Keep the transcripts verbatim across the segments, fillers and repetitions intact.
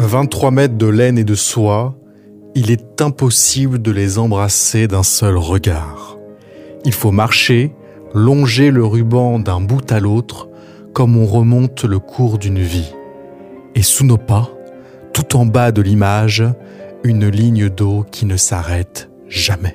vingt-trois mètres de laine et de soie, il est impossible de les embrasser d'un seul regard. Il faut marcher, longer le ruban d'un bout à l'autre, comme on remonte le cours d'une vie. Et sous nos pas, tout en bas de l'image, une ligne d'eau qui ne s'arrête jamais.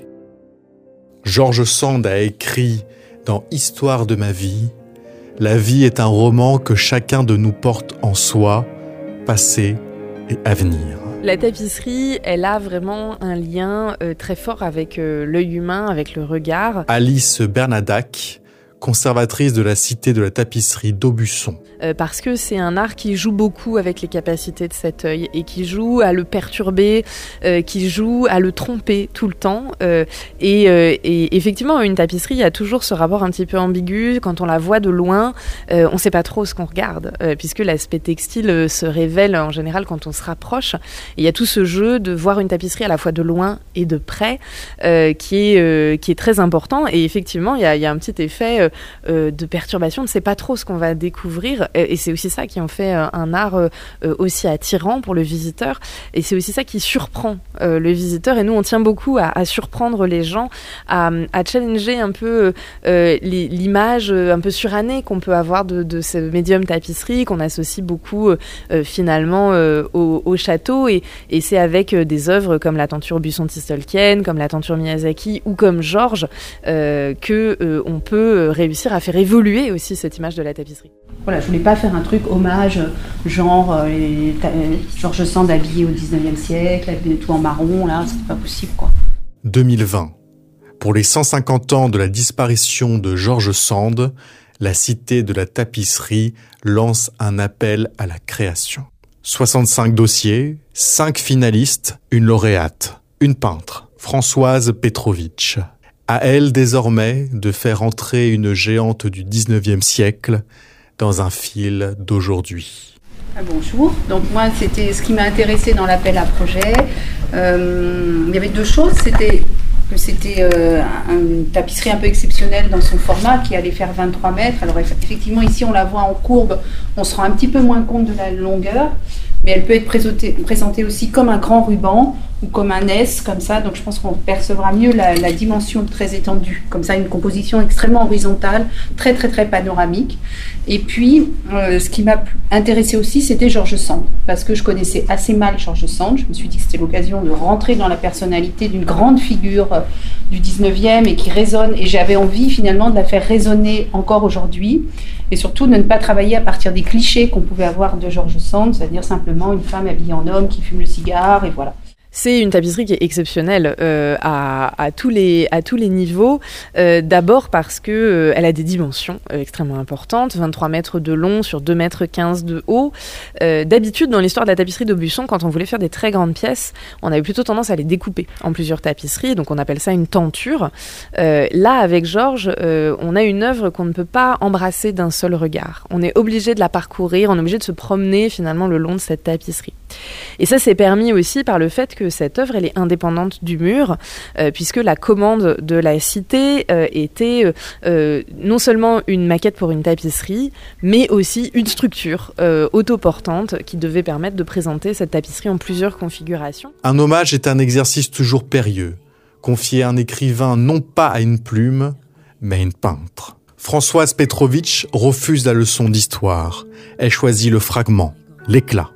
George Sand a écrit dans Histoire de ma vie, « La vie est un roman que chacun de nous porte en soi, passé et avenir. » La tapisserie, elle a vraiment un lien euh, très fort avec euh, l'œil humain, avec le regard. Alice Bernadac, conservatrice de la Cité de la Tapisserie d'Aubusson. Euh, parce que c'est un art qui joue beaucoup avec les capacités de cet œil et qui joue à le perturber, euh, qui joue à le tromper tout le temps. Euh, et, euh, et effectivement, une tapisserie, il y a toujours ce rapport un petit peu ambigu. Quand on la voit de loin, euh, on ne sait pas trop ce qu'on regarde, euh, puisque l'aspect textile euh, se révèle en général quand on se rapproche. Et il y a tout ce jeu de voir une tapisserie à la fois de loin et de près, euh, qui, est, euh, qui est très important. Et effectivement, il y a, il y a un petit effet euh, de perturbation. On ne sait pas trop ce qu'on va découvrir. Et c'est aussi ça qui en fait un art euh, aussi attirant pour le visiteur. Et c'est aussi ça qui surprend euh, le visiteur. Et nous, on tient beaucoup à, à surprendre les gens, à, à challenger un peu euh, l'image un peu surannée qu'on peut avoir de, de ce médium tapisserie, qu'on associe beaucoup euh, finalement euh, au, au château. Et, et c'est avec des œuvres comme la tenture Buisson-Tolkien, comme la tenture Miyazaki ou comme Georges euh, que euh, on peut réussir à faire évoluer aussi cette image de la tapisserie. Voilà, je voulais pas faire un truc hommage, genre euh, les, euh, George Sand habillé au dix-neuvième siècle, habillé tout en marron, là, c'était pas possible, quoi. deux mille vingt. Pour les cent cinquante ans de la disparition de George Sand, la Cité de la Tapisserie lance un appel à la création. soixante-cinq dossiers, cinq finalistes, une lauréate, une peintre, Françoise Petrovitch. À elle désormais de faire entrer une géante du dix-neuvième siècle dans un fil d'aujourd'hui. Ah, bonjour, donc moi c'était ce qui m'a intéressé dans l'appel à projet. Euh, il y avait deux choses, c'était que c'était euh, une tapisserie un peu exceptionnelle dans son format qui allait faire vingt-trois mètres. Alors effectivement ici on la voit en courbe, on se rend un petit peu moins compte de la longueur, mais elle peut être présentée, présentée aussi comme un grand ruban ou comme un S, comme ça, donc je pense qu'on percevra mieux la, la dimension très étendue, comme ça une composition extrêmement horizontale, très très très panoramique. Et puis, euh, ce qui m'a intéressé aussi, c'était George Sand, parce que je connaissais assez mal George Sand, je me suis dit que c'était l'occasion de rentrer dans la personnalité d'une grande figure euh, du dix-neuvième et qui résonne, et j'avais envie finalement de la faire résonner encore aujourd'hui, et surtout de ne pas travailler à partir des clichés qu'on pouvait avoir de George Sand, c'est-à-dire simplement une femme habillée en homme qui fume le cigare, et voilà. C'est une tapisserie qui est exceptionnelle euh, à, à, tous les, à tous les niveaux. Euh, d'abord parce qu'elle euh, a des dimensions euh, extrêmement importantes, vingt-trois mètres de long sur deux mètres quinze de haut. Euh, d'habitude, dans l'histoire de la tapisserie d'Aubusson, quand on voulait faire des très grandes pièces, on avait plutôt tendance à les découper en plusieurs tapisseries, donc on appelle ça une tenture. Euh, là, avec Georges, euh, on a une œuvre qu'on ne peut pas embrasser d'un seul regard. On est obligé de la parcourir, on est obligé de se promener finalement le long de cette tapisserie. Et ça, c'est permis aussi par le fait que cette œuvre, elle est indépendante du mur, euh, puisque la commande de la cité euh, était euh, non seulement une maquette pour une tapisserie, mais aussi une structure euh, autoportante qui devait permettre de présenter cette tapisserie en plusieurs configurations. Un hommage est un exercice toujours périlleux, confié à un écrivain non pas à une plume, mais à une peintre. Françoise Petrovitch refuse la leçon d'histoire. Elle choisit le fragment, l'éclat.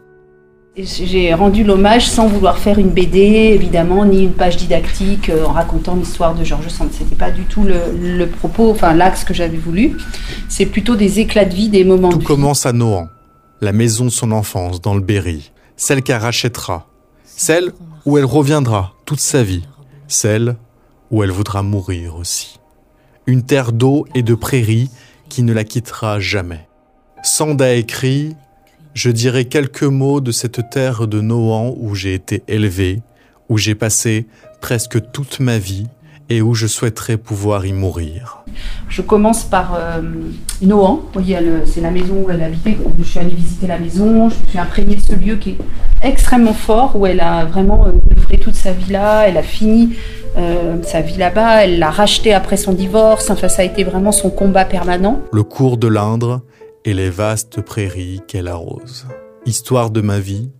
J'ai rendu l'hommage sans vouloir faire une B D, évidemment, ni une page didactique euh, en racontant l'histoire de George Sand. C'était pas du tout le, le propos, enfin l'axe que j'avais voulu. C'est plutôt des éclats de vie, des moments Tout de vie. Tout commence à Nohant, la maison de son enfance dans le Berry, celle qu'elle rachètera, celle où elle reviendra toute sa vie, celle où elle voudra mourir aussi. Une terre d'eau et de prairies qui ne la quittera jamais. Sand a écrit « Je dirai quelques mots de cette terre de Nohant où j'ai été élevé, où j'ai passé presque toute ma vie et où je souhaiterais pouvoir y mourir. » Je commence par euh, Nohant. Vous voyez, elle, c'est la maison où elle habitait. Je suis allée visiter la maison, je me suis imprégnée de ce lieu qui est extrêmement fort, où elle a vraiment euh, œuvré toute sa vie là, elle a fini euh, sa vie là-bas, elle l'a racheté après son divorce, enfin ça a été vraiment son combat permanent. Le cours de l'Indre et les vastes prairies qu'elle arrose. Histoire de ma vie,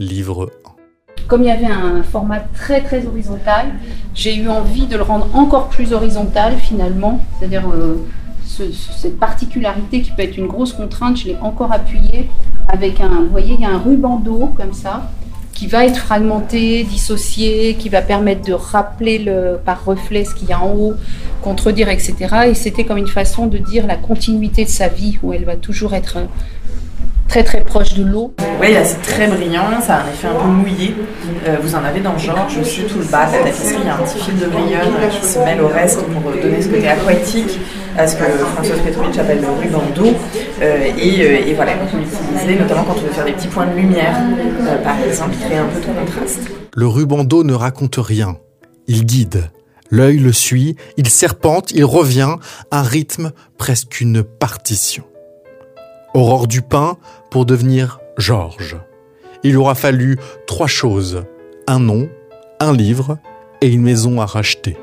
livre un. Comme il y avait un format très très horizontal, j'ai eu envie de le rendre encore plus horizontal finalement, c'est-à-dire euh, ce, cette particularité qui peut être une grosse contrainte, je l'ai encore appuyée avec un, vous voyez, il y a un ruban d'eau comme ça, qui va être fragmenté, dissocié, qui va permettre de rappeler le, par reflet ce qu'il y a en haut, contredire, et cetera. Et c'était comme une façon de dire la continuité de sa vie, où elle va toujours être très très proche de l'eau. Oui, là c'est très brillant, ça a un effet un peu mouillé. Euh, vous en avez dans Georges aussi, tout le bas de la tapisserie, il y a un petit fil de brillonne qui se mêle au reste pour donner ce côté aquatique à ce que Françoise Petrovitch appelle le ruban d'eau. Euh, et, euh, et voilà, on peut l'utiliser notamment quand on veut faire des petits points de lumière, euh, par exemple, créer un peu de contraste. Le ruban d'eau ne raconte rien, il guide. L'œil le suit, il serpente, il revient, un rythme, presque une partition. Aurore Dupin pour devenir Georges. Il aura fallu trois choses, un nom, un livre et une maison à racheter.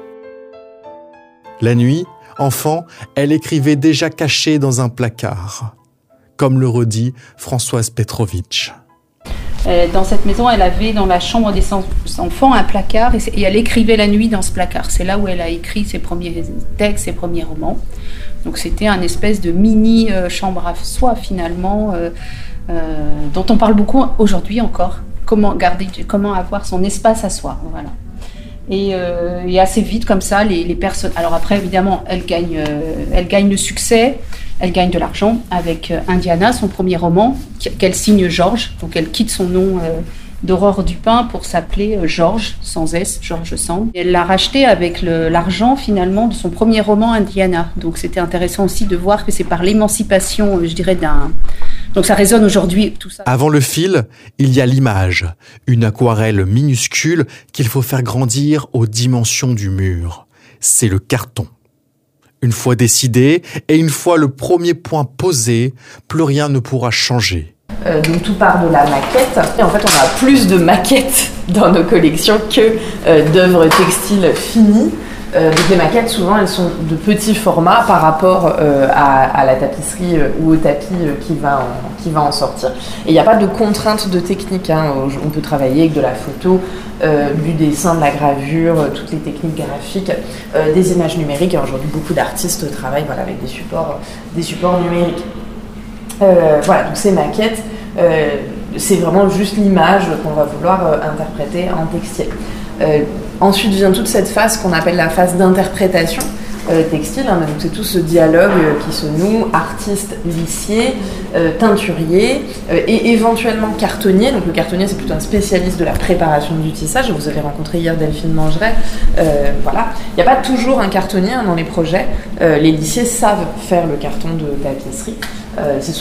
La nuit, enfant, elle écrivait déjà cachée dans un placard, comme le redit Françoise Petrovitch. Dans cette maison, elle avait dans la chambre des enfants un placard et, et elle écrivait la nuit dans ce placard. C'est là où elle a écrit ses premiers textes, ses premiers romans. Donc c'était un espèce de mini euh, chambre à soi finalement, euh, euh, dont on parle beaucoup aujourd'hui encore. Comment garder, comment avoir son espace à soi, voilà. Et, euh, et assez vite comme ça, les, les personnes. Alors après évidemment, elle gagne, euh, elle gagne le succès. Elle gagne de l'argent avec Indiana, son premier roman, qu'elle signe Georges. Donc elle quitte son nom euh, d'Aurore Dupin pour s'appeler Georges, sans S, Georges Sand. Elle l'a racheté avec le, l'argent finalement de son premier roman Indiana. Donc c'était intéressant aussi de voir que c'est par l'émancipation, je dirais, d'un... Donc ça résonne aujourd'hui, tout ça. Avant le fil, il y a l'image, une aquarelle minuscule qu'il faut faire grandir aux dimensions du mur. C'est le carton. Une fois décidé, et une fois le premier point posé, plus rien ne pourra changer. Euh, donc tout part de la maquette. Et en fait, on a plus de maquettes dans nos collections que euh, d'œuvres textiles finies. Euh, donc les maquettes, souvent, elles sont de petits formats par rapport euh, à, à la tapisserie euh, ou au tapis euh, qui, va en, qui va en sortir. Et il n'y a pas de contrainte de technique. Hein. On peut travailler avec de la photo, euh, du dessin, de la gravure, euh, toutes les techniques graphiques, euh, des images numériques. Et aujourd'hui, beaucoup d'artistes travaillent voilà, avec des supports, des supports numériques. Euh, voilà, donc ces maquettes, euh, c'est vraiment juste l'image qu'on va vouloir euh, interpréter en textile. Euh, ensuite vient toute cette phase qu'on appelle la phase d'interprétation euh, textile. Hein, donc c'est tout ce dialogue euh, qui se noue artiste, lissier, euh, teinturier euh, et éventuellement cartonnier. Donc le cartonnier, c'est plutôt un spécialiste de la préparation du tissage. Vous avez rencontré hier Delphine Mangeret. Euh, voilà. Il n'y a pas toujours un cartonnier hein, dans les projets. Euh, les lissiers savent faire le carton de tapisserie. Euh, c'est